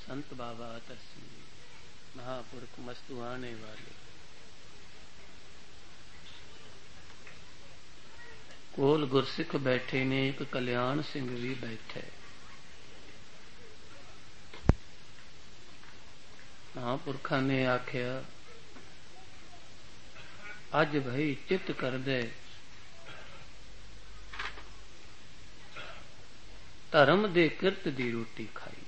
संत बाबा अतर सिंह जी, महापुरख मस्तुआने वाले। कोल गुरसिख बैठे ने, एक कल्याण सिंह भी बैठे। महापुरखा ने आख्या, अज भाई चित कर दे, धर्म दे किरत दी रोटी खाई।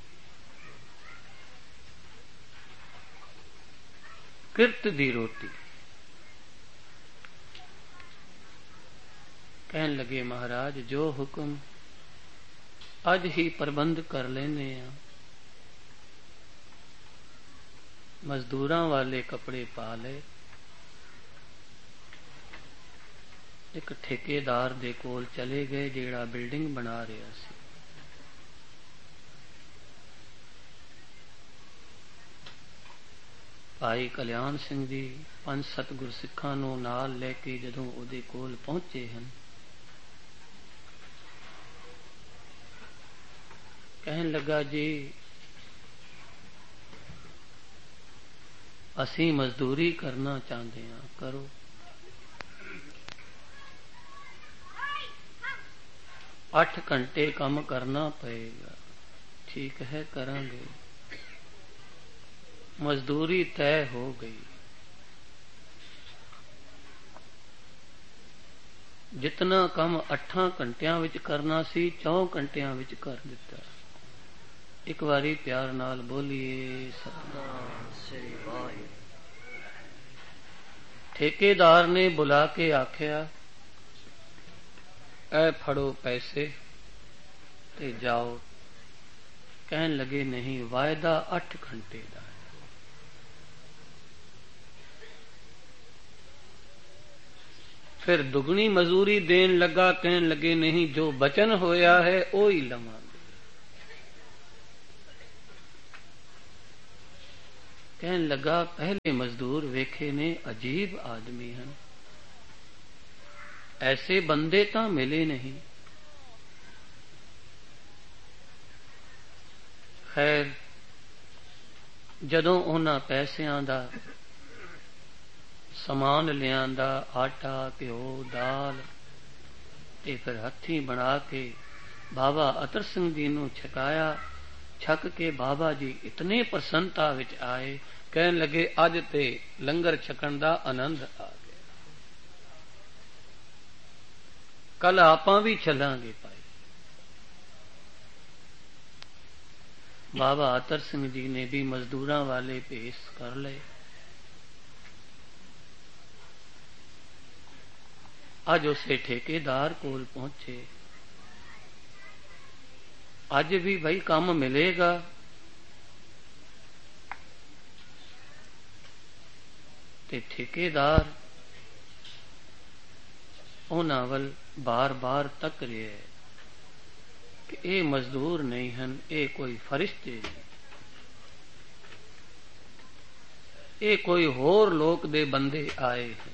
किरत दी रोटी कहन लगे, महाराज जो हुक्म अज ही प्रबंध कर लेने आ। मजदूरां वाले कपड़े पा ले, एक ठेकेदार दे कोल चले गए जेड़ा बिल्डिंग बना रहा सी। भाई कल्याण सिंह जी 5-7 गुरसिखां नूं नाल लैके जदों उहदे कोल पहुंचे हन, कहन लगा, जी असी मजदूरी करना चाहते हैं, करो। आठ घंटे काम करना पएगा। ठीक है, करांगे। मजदूरी तय हो गई। जितना काम 8 घंटियां विच करना सी 4 घंटियां विच कर दिता। एक बारी प्यार नाल बोलिए सतनाम श्री वाहिगुरू। ठेकेदार ने बुला के आख्या, ऐ फड़ो पैसे ते जाओ। कहन लगे, नहीं, वायदा 8 घंटे का है। फिर दुगनी मजूरी देन लगा। कहन लगे, नहीं, जो बचन होया है वो ही लवांगे। कहन लगा, पहले मजदूर वेखे ने अजीब आदमी हैं, ऐसे बंदे तां मिले नहीं। खैर जदों उन्हां पैसियां दा समान लियांदा, आटा घ्यो दाल, ते फिर हथी बना के बाबा अतर सिंह जी नूं छकाया। छक के बाबा जी इतने प्रसन्नता विच आए, कहन लगे, अज ते लंगर छकण दा आनंद आ गया, कल आपां भी चलांगे भाई। बाबा अतर सिंह जी ने भी मजदूरां वाले भेस कर लए। अज उसे ठेकेदार कोल पहुंचे। अज भी भाई काम मिलेगा। ते ठेकेदार उन्हां वल बार बार तक रहा है कि ये मजदूर नहीं हैं, ये कोई फरिश्ते नहीं, ये कोई होर लोक दे बंदे आए हैं।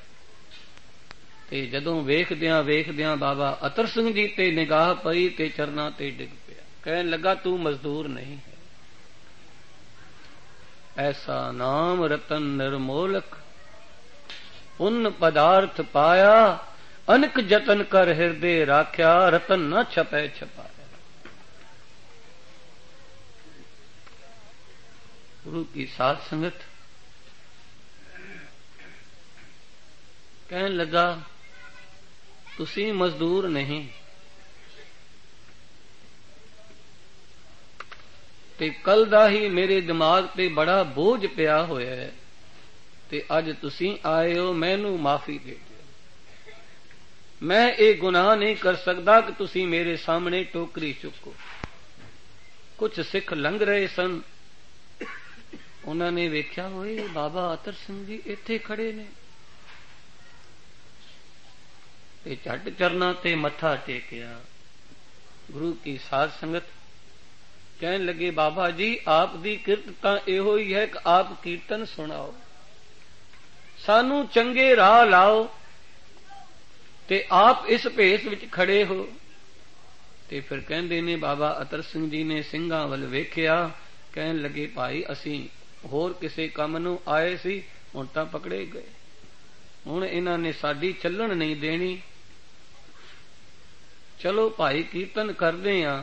ते जदों वेखदियां बाबा अतर सिंह जी ते निगाह पई ते चरना ते डिग पिया। कहन लगा, तू मजदूर नहीं है। ऐसा नाम रतन निर्मोलक, उन पदार्थ पाया, अनक जतन कर हृदय राख्या, रतन न छपै छपाया। गुरु की साध संगत कहन लगा, तुसी मजदूर नहीं, ते कल दा ही मेरे दिमाग ते बड़ा बोझ पिया होया है, ते अज तुसी आए हो, मैनू माफी दे दियो। मैं ये गुनाह नहीं कर सकता कि तुसी मेरे सामने टोकरी चुको। कुछ सिख लंघ रहे सन, उन्होंने वेख्या, होए बाबा अतर सिंह जी इत्थे खड़े ने, ते झट चरना ते मत्था टेकिया। गुरु की साध संगत कहन लगे, बाबा जी आप दी किरत तां इहो ही है कि आप कीर्तन सुनाओ, सानू चंगे राह लाओ, ते आप इस भेस विच खड़े हो। ते फिर कहंदे ने बाबा अतर सिंह जी ने ਸਿੰਘਾਂ ਵੱਲ ਵੇਖਿਆ, ਕਹਿਣ ਲੱਗੇ ਭਾਈ ਅਸੀਂ ਹੋਰ ਕਿਸੇ ਕੰਮ ਨੂੰ ਆਏ ਸੀ, ਹੁਣ ਤਾਂ ਪਕੜੇ ਗਏ, ਹੁਣ ਇਹਨਾਂ ਨੇ ਸਾਡੀ ਚੱਲਣ ਨਹੀਂ ਦੇਣੀ। ਚਲੋ ਭਾਈ ਕੀਰਤਨ ਕਰਦੇ ਆ,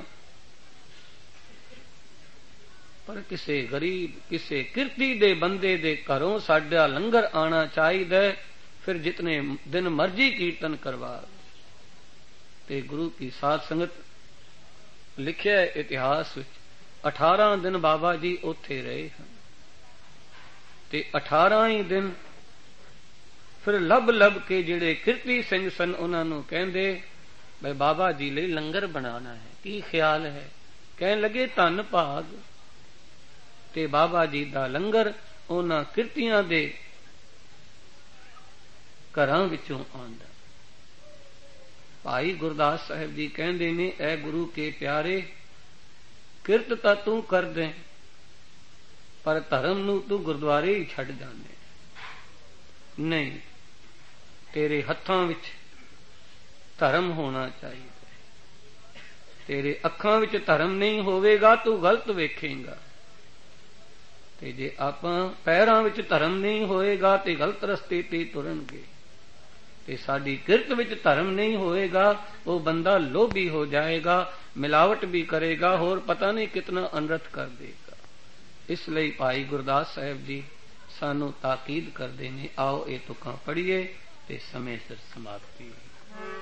ਪਰ ਕਿਸੇ ਗਰੀਬ ਕਿਸੇ ਕਿਰਤੀ ਦੇ ਬੰਦੇ ਦੇ ਘਰੋਂ ਸਾਡਾ ਲੰਗਰ ਆਣਾ ਚਾਹੀਦਾ, ਫਿਰ ਜਿਤਨੇ ਦਿਨ ਮਰਜੀ ਕੀਰਤਨ ਕਰਵਾ। ਤੇ ਗੁਰੂ ਕੀ ਸਾਧ ਸੰਗਤ ਲਿਖਿਆ ਇਤਿਹਾਸ ਵਿੱਚ 18 ਦਿਨ ਬਾਬਾ ਜੀ ਉੱਥੇ ਰਹੇ ਹਨ, ਤੇ 18 ਹੀ ਦਿਨ ਫਿਰ ਲੱਭ ਕੇ ਜਿਹੜੇ ਕਿਰਤੀ ਸਿੰਘ ਸਨ ਉਹਨਾਂ ਨੂੰ ਕਹਿੰਦੇ ਬਈ ਬਾਬਾ ਜੀ ਲਈ ਲੰਗਰ ਬਣਾਉਣਾ ਹੈ, ਕੀ ਖਿਆਲ ਹੈ? ਕਹਿਣ ਲੱਗੇ ਧੰਨ ਭਾਗ। ਤੇ ਬਾਬਾ ਜੀ ਦਾ ਲੰਗਰ ਉਹਨਾਂ ਕਿਰਤੀਆਂ ਦੇ ਘਰਾਂ ਵਿੱਚੋਂ ਆਉਂਦਾ। ਭਾਈ ਗੁਰਦਾਸ ਸਾਹਿਬ ਜੀ ਕਹਿੰਦੇ ਨੇ, ਐ ਗੁਰੂ ਕੇ ਪਿਆਰੇ, ਕਿਰਤ ਤਾਂ ਤੂੰ ਕਰ ਦੇ, ਪਰ ਧਰਮ ਨੂੰ ਤੂੰ ਗੁਰਦੁਆਰੇ ਹੀ ਛੱਡ ਜਾਂਦੇ। ਨਹੀਂ, ਤੇਰੇ ਹੱਥਾਂ ਵਿੱਚ ਧਰਮ ਹੋਣਾ ਚਾਹੀਦਾ, ਤੇਰੇ ਅੱਖਾਂ ਵਿੱਚ ਧਰਮ ਨਹੀਂ ਹੋਵੇਗਾ ਤੂੰ ਗਲਤ ਵੇਖੇਂਗਾ, ਤੇ ਜੇ ਆਪਾਂ ਪੈਰਾਂ ਵਿੱਚ ਧਰਮ ਨਹੀਂ ਹੋਏਗਾ ਤੇ ਗਲਤ ਰਸਤੇ ਤੇ ਤੁਰਨਗੇ, ਤੇ ਸਾਡੀ ਕਿਰਤ ਵਿੱਚ ਧਰਮ ਨਹੀਂ ਹੋਏਗਾ ਉਹ ਬੰਦਾ ਲੋਭੀ ਹੋ ਜਾਏਗਾ, ਮਿਲਾਵਟ ਵੀ ਕਰੇਗਾ, ਹੋਰ ਪਤਾ ਨਹੀਂ ਕਿਤਨਾ ਅਨਰਥ ਕਰ ਦੇਗਾ। ਇਸ ਲਈ ਭਾਈ ਗੁਰਦਾਸ ਸਾਹਿਬ ਜੀ ਸਾਨੂੰ ਤਾਕੀਦ ਕਰਦੇ ਨੇ, ਆਓ ਇਹ ਤੁਕਾਂ ਪੜ੍ਹੀਏ ਤੇ ਸਮੇਂ ਸਿਰ ਸਮਾਪਤੀ।